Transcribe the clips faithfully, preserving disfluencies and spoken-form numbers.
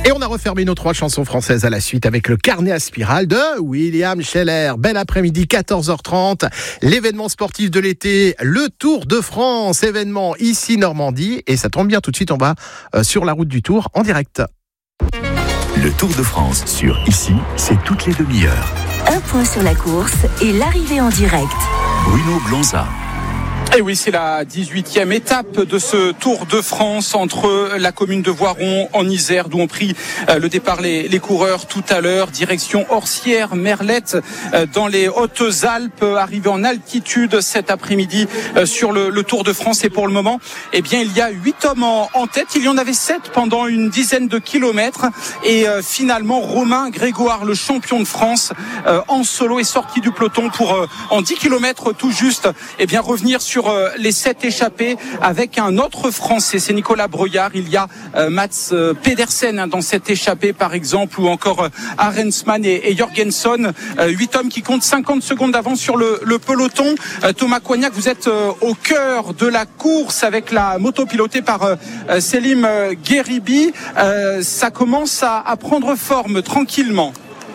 Et on a refermé nos trois chansons françaises à la suite avec le carnet à spirale de William Scheller. Bel après-midi, quatorze heures trente. L'événement sportif de l'été, le Tour de France, événement ici Normandie. Et ça tombe bien, tout de suite, on va euh, sur la route du Tour en direct. Le Tour de France sur Ici, c'est toutes les demi-heures. Un point sur la course et l'arrivée en direct. Bruno Blanza. Et oui, c'est la dix-huitième étape de ce Tour de France entre la commune de Voiron en Isère, d'où ont pris le départ les, les coureurs tout à l'heure, direction Orsières, Merlette, dans les Hautes-Alpes, arrivé en altitude cet après-midi sur le, le Tour de France. Et pour le moment, eh bien, il y a huit hommes en, en tête. Il y en avait sept pendant une dizaine de kilomètres. Et euh, finalement, Romain Grégoire, le champion de France, euh, en solo, est sorti du peloton pour, euh, en dix kilomètres tout juste, eh bien, revenir sur sur les sept échappés avec un autre Français, c'est Nicolas Breuillard. Il y a euh, Mats euh, Pedersen hein, dans cette échappée par exemple, ou encore euh, Arensman et, et Jorgensen, euh, huit hommes qui comptent cinquante secondes d'avance sur le, le peloton. euh, Thomas Coignac, vous êtes euh, au cœur de la course avec la moto pilotée par euh, Selim euh, Gueribi. euh, ça commence à, à prendre forme tranquillement.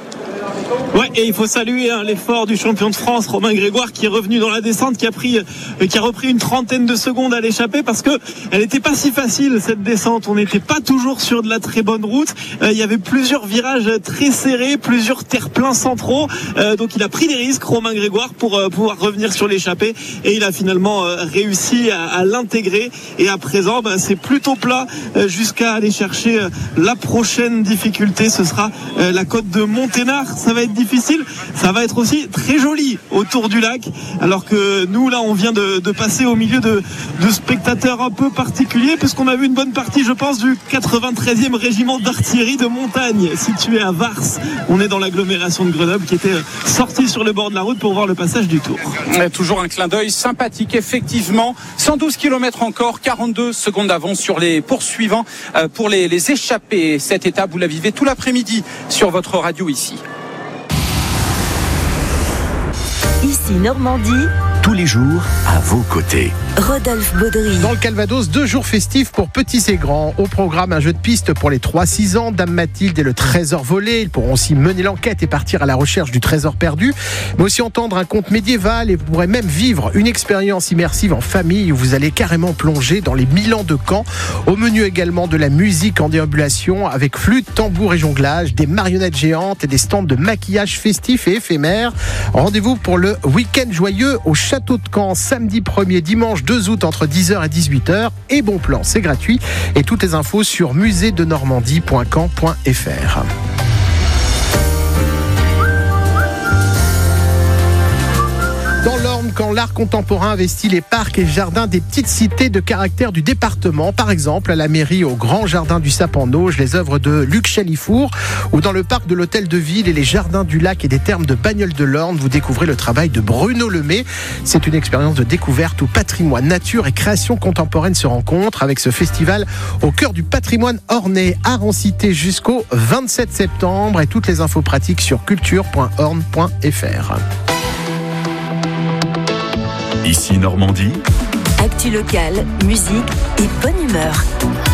Ouais, et il faut saluer hein, l'effort du champion de France, Romain Grégoire, qui est revenu dans la descente, qui a pris, euh, qui a repris une trentaine de secondes à l'échappée, parce que elle n'était pas si facile cette descente. On n'était pas toujours sur de la très bonne route. Euh, il y avait plusieurs virages très serrés, plusieurs terre-pleins centraux. Euh, donc il a pris des risques, Romain Grégoire, pour euh, pouvoir revenir sur l'échappée, et il a finalement euh, réussi à, à l'intégrer. Et à présent, bah, c'est plutôt plat euh, jusqu'à aller chercher euh, la prochaine difficulté. Ce sera euh, la côte de Monténard. Ça va être difficile, ça va être aussi très joli autour du lac, alors que nous là on vient de, de passer au milieu de, de spectateurs un peu particuliers, puisqu'on a vu une bonne partie, je pense, du quatre-vingt-treizième régiment d'artillerie de montagne situé à Vars. On est dans l'agglomération de Grenoble, qui était sorti sur le bord de la route pour voir le passage du Tour. Et toujours un clin d'œil sympathique, effectivement. cent douze kilomètres encore, quarante-deux secondes d'avance sur les poursuivants pour les, les échappés. Cette étape, vous la vivez tout l'après-midi sur votre radio ici. Ici Normandie, tous les jours à vos côtés. Rodolphe Baudry. Dans le Calvados, deux jours festifs pour petits et grands. Au programme, un jeu de piste pour les trois six ans, Dame Mathilde et le trésor volé. Ils pourront aussi mener l'enquête et partir à la recherche du trésor perdu, mais aussi entendre un conte médiéval, et vous pourrez même vivre une expérience immersive en famille où vous allez carrément plonger dans les mille ans de Caen. Au menu également de la musique en déambulation avec flûte, tambour et jonglage, des marionnettes géantes et des stands de maquillage festif et éphémère. Rendez-vous pour le week-end joyeux au Château de Caen, samedi premier, dimanche deux août entre dix heures et dix-huit heures. Et bon plan, c'est gratuit. Et toutes les infos sur musée de normandie point caen point f r. Dans l'Orne, quand l'art contemporain investit les parcs et jardins des petites cités de caractère du département, par exemple à la mairie au Grand Jardin du Sapin-Auge, les œuvres de Luc Chalifour, ou dans le parc de l'Hôtel de Ville et les jardins du lac et des thermes de Bagnoles de l'Orne, vous découvrez le travail de Bruno Lemay. C'est une expérience de découverte où patrimoine, nature et création contemporaine se rencontrent avec ce festival au cœur du patrimoine ornais, art en cité jusqu'au vingt-sept septembre, et toutes les infos pratiques sur culture point orne point f r. Ici Normandie. actu locale, musique et bonne humeur.